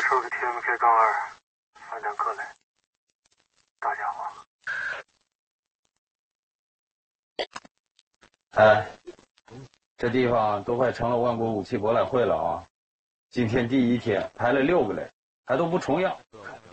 说个 TMK-2，反坦克来，大家伙。 哎，这地方都快成了万国武器博览会了啊！今天第一天排了6个连，还都不重样，